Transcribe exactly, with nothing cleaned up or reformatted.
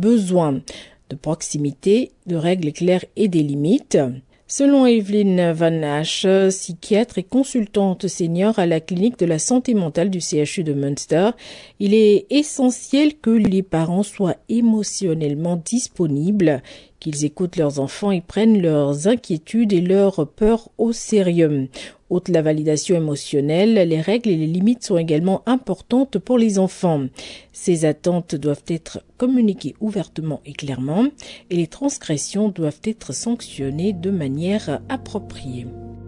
besoin de proximité, de règles claires et des limites. Selon Evelyn Van Asch, psychiatre et consultante senior à la clinique de la santé mentale du C H U de Münster, il est essentiel que les parents soient émotionnellement disponibles, qu'ils écoutent leurs enfants et prennent leurs inquiétudes et leurs peurs au sérieux. Outre la validation émotionnelle, les règles et les limites sont également importantes pour les enfants. Ces attentes doivent être communiquées ouvertement et clairement, et les transgressions doivent être sanctionnées de manière appropriée.